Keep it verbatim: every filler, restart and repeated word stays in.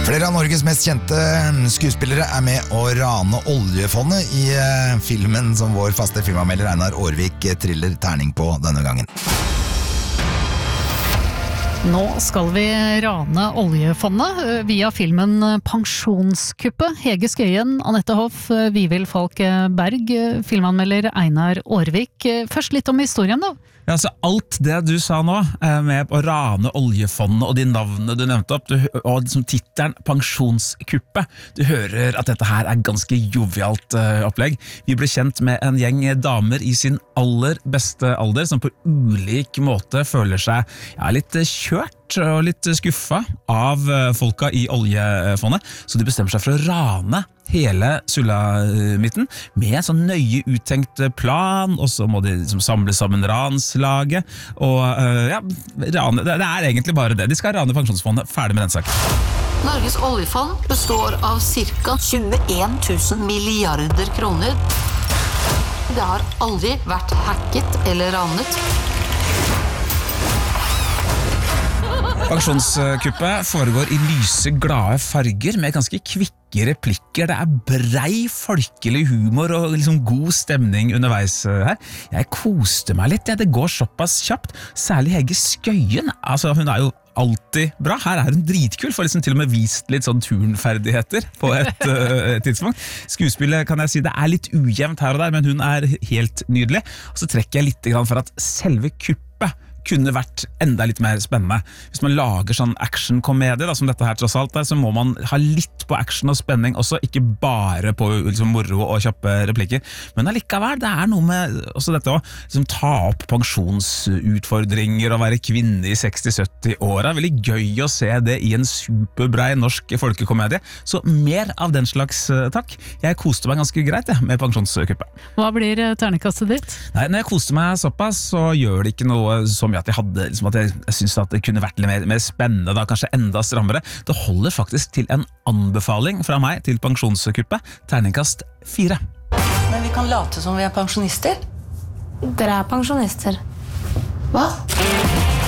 Flere av Norges mest kjente skuespillere er med å rane oljefondet i filmen som vår faste filmanmelder Einar Aarvik triller terning på denne gangen. Nå skal vi rane oljefondet via filmen Pensjonskuppet. Hege Skøyen, Anette Hoff, Vivild Falk Berg, filmanmelder Einar Aarvik. Først litt om historien da. Ja, altså alt det du sa nå med å rane oljefondet og de navnene du nevnte opp, du, og som tittelen Pensjonskuppet, du hører at dette her er ganske jovialt uh, opplegg. Vi ble kjent med en gjeng damer i sin aller beste alder som på ulik måte føler seg ja, litt kjørt og litt skuffa av folka i oljefondet, så de bestemmer seg for å rane hele sulamitten med en sånn nøye uttenkt plan, og så må de liksom samle sammen ranslaget, og uh, ja, rane, det, det er egentlig bare det. De skal rane pensjonsfondet, ferdig med den saken. Norges oljefond består av cirka tjueen tusen milliarder kroner. Det har aldri vært hacket eller ranet. Pensjonskuppet foregår i lyse, glade farger med ganske kvikke replikker. Det er brei, folkelig humor og liksom god stemning underveis her. Jeg koste meg litt, ja, det går såpass kjapt. Særlig Hege Skøyen, altså hun er jo alltid bra. Her er hun dritkul, for liksom til og med vist litt sånn turnferdigheter på et uh, tidspunkt. Skuespillet kan jeg si, det er litt ujevnt her og der, men hun er helt nydelig. Og så trekker jeg litt grann for at selve kuppet kunne vært enda litt mer spennende. Hvis man lager sånn action-komedie, da, som dette her tross alt er, så må man ha litt på action og spenning også, ikke bare på liksom, moro og kjappe replikker. Men allikevel, det er noe med også dette å liksom, ta opp pensjonsutfordringer og være kvinne i seksti-sytti-åra. Veldig gøy å se det i en superbrei norsk folkekomedie. Så mer av den slags takk. Jeg koste meg ganske greit ja, med pensjonskuppet. Hva blir ternekastet ditt? Nei, når jeg koste meg såpass, så gjør det ikke noe så mye at jeg hadde, liksom at jeg, jeg synes at det kunne vært litt mer, mer spennende, da, kanskje enda strammere. Det holder faktisk til en anbefaling fra meg til pensjonskuppet, terningkast fire. Men vi kan late som vi er pensjonister. Dere er pensjonister. Hva?